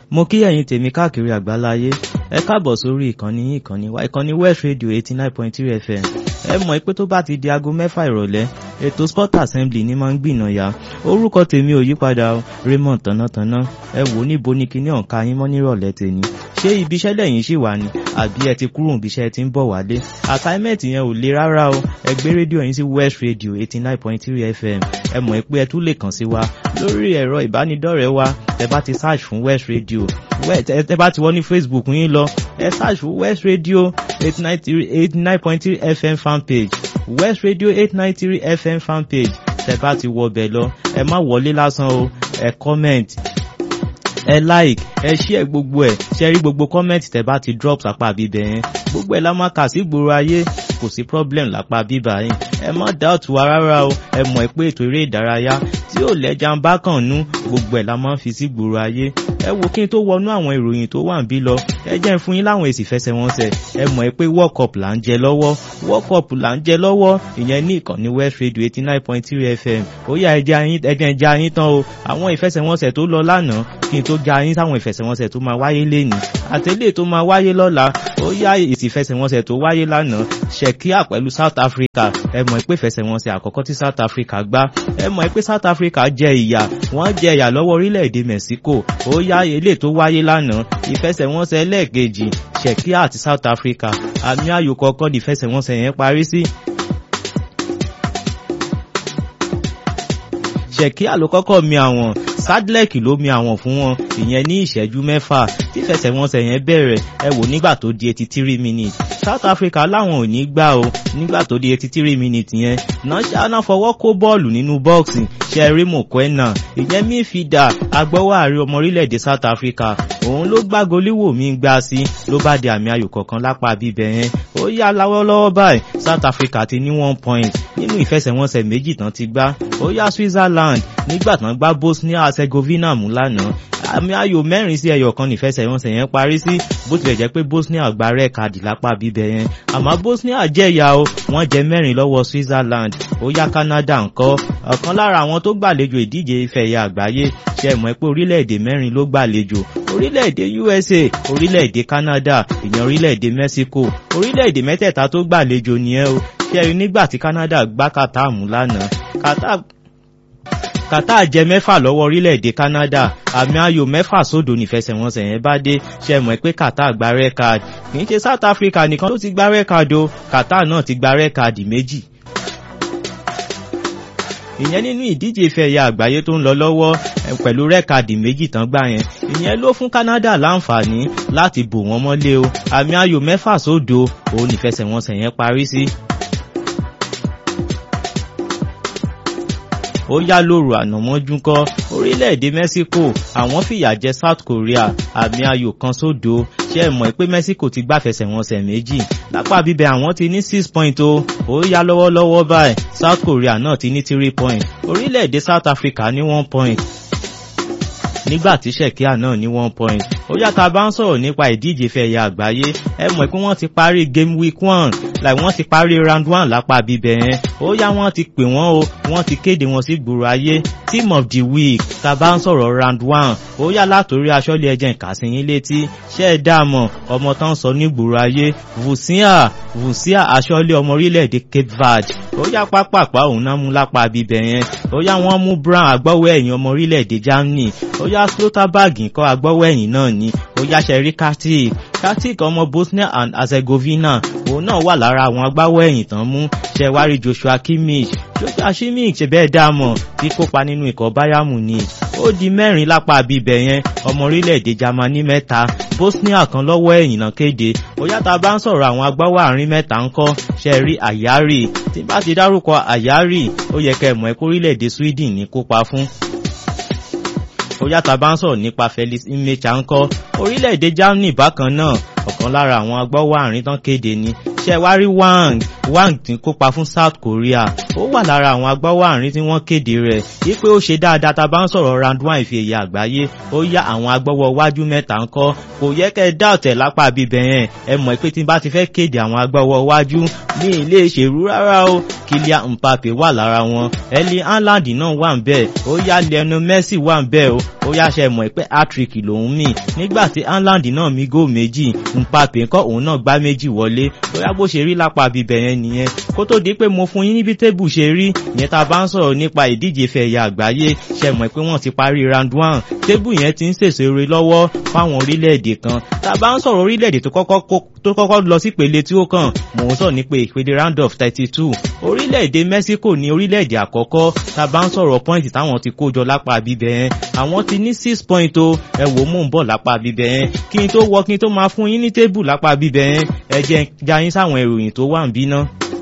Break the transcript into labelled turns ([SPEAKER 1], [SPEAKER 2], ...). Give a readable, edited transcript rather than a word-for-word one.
[SPEAKER 1] mo kí ẹ̀yin tèmi káàkiri àgbáláyé ẹ káàbọ̀ sórí ìkànnì wa ìkànnì West Radio 89.3 FM. ẹ mọ̀ pé tó bá ti di aago 6 ìrọ̀lẹ́ ètò Sport Assembly ni máa ń gbìnàyà. orúkọ tèmi ò yípadà Raymond Tánátáná. ẹ wò níbo ni kíní ọ̀nka yín mọ́ nírọ̀lẹ́ tèmi. ṣé ibiṣẹ́ lẹ́yìn ṣì wà ní àbí ẹ ti kúrò ibiṣẹ́ ti ń bọ̀ wálé? assignment yẹn ò le rárá o. ẹ gbé rédíò yín sí West Radio 89.3 FM. ẹ mọ̀ pé ẹ tún lè kàn sí wa lórí ẹ̀rọ ìbánidọ́rẹ̀ẹ́ wa. ẹ bá ti search fún West Radio, ẹ bá ti wọ́n ní Facebook yín lọ ẹ search fún West Radio 89.3 FM fanpage, West Radio 893 FM fanpage. Tẹ bá ti wọ bẹ̀ lọ ẹ má wọlé lásán o, ẹ comment, ẹ like, ẹ share gbogbo ẹ̀. ṣe rí gbogbo comment tẹ bá ti drop sápá bíbẹ̀ yẹn gbogbo ẹ̀ la máa kà sí gbòòrò ayé, kò sí problem lápá bíbà yín. ẹ má doubt wa rárá o. ẹ mọ̀ pé ètò eré ìdárayá tí ò lẹ́jà ń bá kàn nú gbogbo ẹ̀ la máa ń fi sí gbòòrò ayé. ẹ wo kí n tó wọnú àwọn ìròyìn tó wà ń bí lọ, ẹ jẹ́ ń fún yín láwọn èsì fẹsẹ̀wọnsẹ̀. ẹ mọ̀ pé World Cup là ń jẹ lọ́wọ́, World Cup là ń jẹ lọ́wọ́, ìyẹn ní ìkànnì West Radio 89.3 FM. ó yá ẹ jẹ́ já yín tán o. àwọn ìfẹsẹ̀wọnsẹ̀ tó lọ lánàá kí n tó já yín sáwọn ìfẹsẹ̀wọnsẹ̀ tó máa wáyé lénìí àtẹ̀lé tó máa wáyé lọ́la. ó yá èsì ìfẹsẹ̀wọnsẹ̀ tó wáyé lánàá, Czechia pẹ̀lú South Africa. ẹ mọ̀ pé ìfẹsẹ̀wọnsẹ̀ àkọ́kọ́ tí South Africa gbá, ẹ mọ̀ pé South Africa jẹ ìyà, wọ́n jẹ ìyà lọ́wọ́ orílẹ̀-èdè Mexico. ó yá ilé tó wáyé lánàá, ìfẹsẹ̀wọnsẹ̀ ẹlẹ́ẹ̀kejì Czechia àti South Africa, àmì ayò kọ̀ọ̀kan ní ìfẹsẹ̀wọnsẹ̀ yẹn parí sí. Czechia ló kọ́kọ́ mi àwọn, Sadlec ló mi àwọn fún wọn, ìyẹn ní ìṣẹ́jú 6 tí ìfẹsẹ̀wọnsẹ̀ yẹn bẹ̀rẹ̀. ẹ wò nígbà tó di 83 minutes South Africa láwọn ò ní gbà o. nígbà tó di 83 minutes yẹn náà fọwọ́ kó bọ́ọ̀lù nínú bọ́ọ̀sì. Sherry Mokoena, ìyẹn midfielder agbọ́wọ́ ààrẹ ọmọ orílẹ̀-èdè South Africa, òun ló gbá goliwoo mi gbá sí, ló bá di àmì ayò kọ̀ọ̀kan lápá bíbẹ̀ yẹn. ó yá lọ́wọ́lọ́wọ́ báyìí South Africa ti ní 1 point nínú ìfẹsẹ̀wọnsẹ̀ méjì tán ti gbá. ó yá Switzerland nígbà tán gbá Bosnia Herzegovina mú lánàá, àmì ayò 4-1 nífẹsẹ̀wọnsẹ̀ yẹn parí sí. bó tilẹ̀ jẹ́ pé Bosnia gba red card lápá bíbẹ̀ yẹn, àmọ́ Bosnia jẹ̀yà o, wọ́n jẹ 4 lọ́wọ́ Switzerland. ó yá Canada ńkọ́, ọ̀kan lára àwọn tó gbàlejò ìdíje ife ẹ̀yẹ àgbáyé. ṣe mọ̀ pé orílẹ̀-èdè 4 ló gbàlejò, orílẹ̀-èdè USA, orílẹ̀-èdè Canada, ìyẹn orílẹ̀-èdè Mexico. orílẹ̀-èdè mẹ́tẹ̀ẹ̀ta tó gbàlejò nìyẹn o. ṣe rí nígbà tí Canada gbá Qatar mú lánàá, Qatar jẹ 6 lọ́wọ́ orílẹ̀-èdè Canada, àmì ayò 6-0 nífẹsẹ̀wọnsẹ̀ yẹn bá dé. ṣe mọ̀ pé Qatar gba red card, kì í ṣe South Africa nìkan ló ti gba red card o, Qatar náà ti gba red card 2. ìyẹn nínú ìdíje ife ẹ̀yẹ àgbáyé tó ń lọ lọ́wọ́, pẹ̀lú red card 2 tán gbá yẹn. ìyẹn ló fún Canada láǹfààní láti bò wọ́n mọ́lé o. àmì ayò 6-0 òun nífẹsẹ̀wọnsẹ̀ yẹn parí sí. ó yá lóru ànàmọ́jú kọ́, orílẹ̀-èdè Mexico àwọn fìyà jẹ South Korea àmì ayò 1-0. ṣe mọ̀ pé Mexico ti gbáfẹsẹ̀wọnsẹ̀ 2 lápá bíbẹ̀, àwọn ti ní 6 point o. ó yá lọ́wọ́lọ́wọ́ báyìí South Korea náà ti ní 3 point, orílẹ̀-èdè South Africa ní 1 point, nígbàtí Czechia náà ní 1 point. ó yá tá bá ń sọ̀rọ̀ nípa ìdíje ife ẹ̀yẹ àgbáyé, ẹ mọ̀ pé wọ́n ti parí game week 1, wọ́n ti parí round 1 lápá bíbẹ̀ yẹn. ó yá wọ́n ti pè wọ́n o, wọ́n ti kéde wọn sí gbòòrò ayé. team of the week tá bá ń sọ̀rọ̀ round 1, ó yá látòrí aṣọ́lé ẹjẹ̀ ìkàsíyín létí. ṣé ẹ dáàmọ̀ ọmọ tán sọ ní gbòòrò ayé, Vusia aṣọ́lé ọmọ orílẹ̀-èdè Cape Verde. ó yá pápápá òun náà mú lápá bíbẹ̀ yẹn. ó yá wọ́n mú Brown agbọ́wọ́ ẹ̀yìn ọmọ orílẹ̀-èdè Germany. ó yá Slotterberg nǹkan agbọ́wọ́ ẹ̀yìn náà ni. ó yá Sherry Katic ọmọ Bosnia and Herzegovina, òun náà wà lára àwọn agbáwọ́ ẹ̀yìn tán mú. ṣẹwárí Joshua Kimmich ṣe bẹ́ẹ̀ dáàmọ̀ tí kópa nínú ikọ̀ Bayern Munich. ó di 4 lápá bíbẹ̀ yẹn, ọmọ orílẹ̀-èdè Germany 3, Bosnia kan lọ́wọ́ ẹ̀yìn náà kéde. ó yá tá bá ń sọ̀rọ̀ àwọn agbáwọ́ àárín 3 ńkọ́, ṣe rí Ayari. tí bá ti dárúkọ Ayari, ó yẹ kẹ́ mọ̀ pé orílẹ̀-èdè Sweden ní kópa fún. ó yá tá bá ń sọ̀rọ̀ nípa Felix Imecha ńkọ́, orílẹ̀-èdè Germany bákan náà, ọ̀kan lára àwọn agbáwọ́ àárín tán kéde ni. ṣẹwárí Wang tí kópa fún South Korea, ó wà lára àwọn agbáwọ́ àárín tí wọ́n kéde rẹ̀ wípé ó ṣe dáadáa tá bá ń sọ̀rọ̀ round 1 ife ẹ̀yẹ àgbáyé. ó yá àwọn agbáwọ́ wájú 3 ńkọ́, kò yẹ kẹ́ dá ọ̀tẹ̀ lápá bíbẹ̀ yẹn. ẹ mọ̀ pé tí bá ti fẹ́ kéde àwọn agbáwọ́ wájú ní ilé ìṣèrú rárá o, Kylian Mbappe wà lára wọn, Erling Haaland náà wà ń bẹ̀, ó yá Lionel Messi wà ń bẹ̀ ó yá ṣe mọ̀ pé hat-trick lòún mì nígbà tí Haaland náà mí góò méjì, Mbappe ńkọ́ òun náà gbá méjì wọlé, bóyá bó ṣe rí lápá bíbẹ̀ yẹn nìyẹn. Kó tó di pé mo fún yín níbi tébù ṣe rí, ìyẹn tá a bá ń sọ̀rọ̀ nípa ìdíje fẹ̀yà àgbáyé, ṣe mọ̀ pé wọ́n ti parí round 1, tébù yẹn ti ń sèso eré lọ́wọ́ fáwọn orílẹ̀-èdè kan. Tá a bá ń sọ̀rọ̀ orílẹ̀-èdè tó kọ́kọ́ lọ sí ìpele tí ó kàn, mò ń sọ̀rọ̀ nípa ìpele round of 32. Orílẹ̀-èdè Mexico ní orílẹ̀-èdè àkọ́kọ́, tá a bá ń sọ̀rọ̀ pọ́ìntì táwọn ti kó jọ lápá bíbẹ̀ yẹn, àwọn ti ní 6 point o, ẹ wò mò ń bọ̀ lápá bíbẹ̀ yẹn. Kí n tó máa fún yín ní tébù lápá bíbẹ̀ yẹn, ẹ jẹ́ jayín sáwọn ìròyìn tó wà ń bí ná.